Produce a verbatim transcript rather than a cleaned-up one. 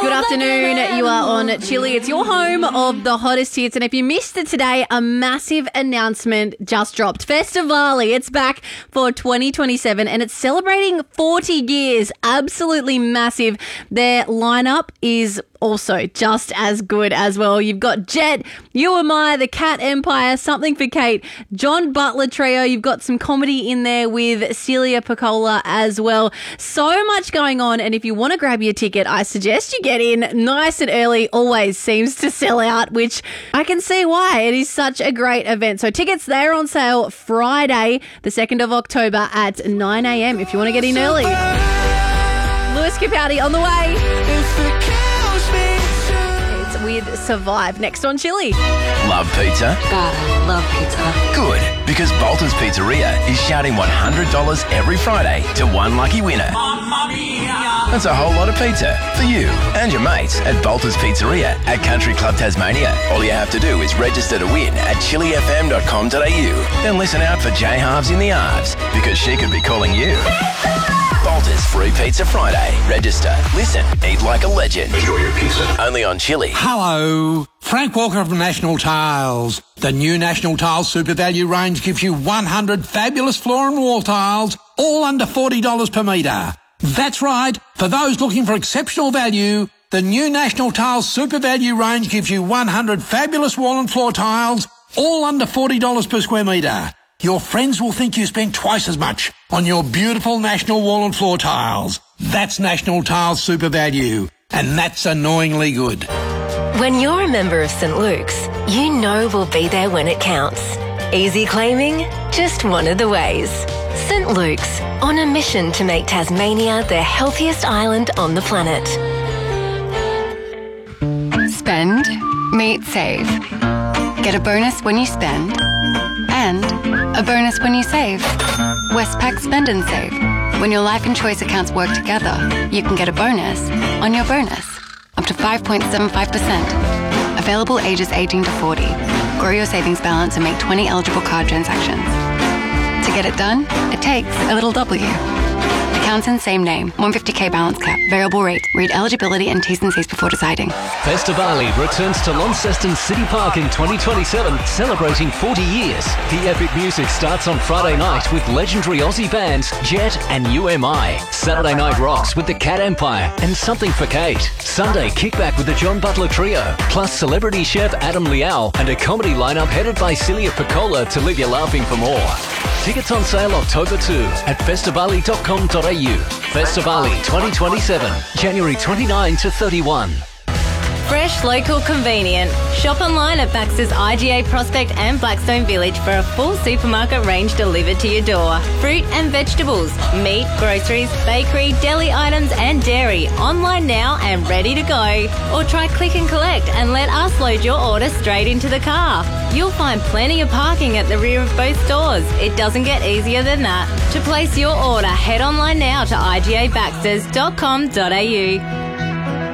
Good afternoon. You are on Chili. It's your home of the hottest hits. And if you missed it today, a massive announcement just dropped. Festivali, it's back for twenty twenty-seven and it's celebrating forty years. Absolutely massive. Their lineup is also just as good as well. You've got Jet, You Am I, The Cat Empire, Something for Kate, John Butler Trio. You've got some comedy in there with Celia Piccola as well. So much going on, and if you want to grab your ticket, I suggest you get in nice and early. Always seems to sell out, which I can see why. It is such a great event. So tickets, they're on sale Friday, the second of October at nine a.m. if you want to get in early. Lewis Capaldi on the way. With Survive next on Chili. Love pizza? God, I love pizza. Good, because Bolton's Pizzeria is shouting one hundred dollars every Friday to one lucky winner. That's a whole lot of pizza for you and your mates at Bolton's Pizzeria at Country Club Tasmania. All you have to do is register to win at chili f m dot com dot a u. Then listen out for J Halves in the Arves, because she could be calling you. Bolton's Free Pizza Friday. Register, listen, eat like a legend. Enjoy your pizza. Only on Chili. Hello, Frank Walker from National Tiles. The new National Tiles Super Value range gives you one hundred fabulous floor and wall tiles, all under forty dollars per metre. That's right, for those looking for exceptional value, the new National Tiles Super Value range gives you one hundred fabulous wall and floor tiles, all under forty dollars per square metre. Your friends will think you spent twice as much on your beautiful National wall and floor tiles. That's National Tiles Super Value, and that's annoyingly good. When you're a member of Saint Luke's, you know we'll be there when it counts. Easy claiming? Just one of the ways. Saint Luke's, on a mission to make Tasmania the healthiest island on the planet. Spend, meet, save. Get a bonus when you spend, and a bonus when you save. Westpac Spend and Save. When your life and choice accounts work together, you can get a bonus on your bonus, up to five point seven five percent. Available ages eighteen to forty. Grow your savings balance and make twenty eligible card transactions. To get it done, it takes a little W. Accounts in same name, one hundred fifty k balance cap, variable rate. Read eligibility and T's and C's before deciding. Festivali returns to Launceston City Park in twenty twenty-seven, celebrating forty years. The epic music starts on Friday night with legendary Aussie bands Jet and U M I. Saturday night rocks with the Cat Empire and Something for Kate. Sunday kickback with the John Butler Trio, plus celebrity chef Adam Liao and a comedy lineup headed by Celia Piccola to leave you laughing for more. Tickets on sale October second at festivali dot com dot a u. Festivali twenty twenty-seven, January twenty-ninth to thirty-first. Fresh, local, convenient. Shop online at Baxter's I G A Prospect and Blackstone Village for a full supermarket range delivered to your door. Fruit and vegetables, meat, groceries, bakery, deli items and dairy. Online now and ready to go. Or try click and collect and let us load your order straight into the car. You'll find plenty of parking at the rear of both stores. It doesn't get easier than that. To place your order, head online now to i g a baxters dot com dot a u.